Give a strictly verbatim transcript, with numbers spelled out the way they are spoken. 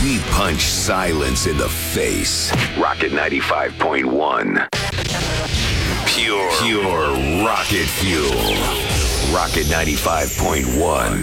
We punch silence in the face. Rocket ninety-five point one. Pure, pure rocket fuel. Rocket ninety-five point one.